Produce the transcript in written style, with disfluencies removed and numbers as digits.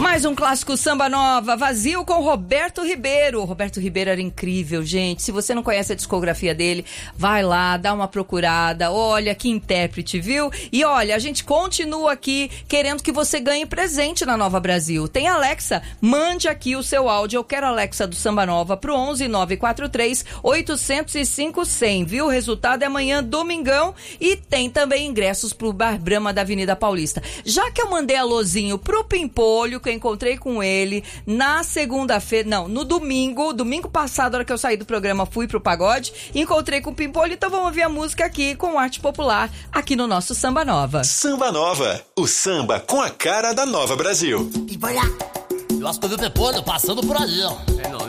Mais um clássico Samba Nova, Vazio com Roberto Ribeiro. Roberto Ribeiro era incrível, gente. Se você não conhece a discografia dele, vai lá, dá uma procurada. Olha que intérprete, viu? E olha, a gente continua aqui querendo que você ganhe presente na Nova Brasil. Tem Alexa? Mande aqui o seu áudio. Eu quero Alexa do Samba Nova pro 11 943 805 100, viu? O resultado é amanhã, domingão. E tem também ingressos pro Bar Brahma da Avenida Paulista. Já que eu mandei alôzinho pro Pimpolho, que eu encontrei com ele na segunda-feira, não, no domingo passado, na hora que eu saí do programa, fui pro pagode, encontrei com o Pimpolho, então vamos ouvir a música aqui com arte popular, aqui no nosso Samba Nova. Samba Nova, o samba com a cara da Nova Brasil. E vai lá. Eu acho que eu vi o Pimpolho passando por ali, ó.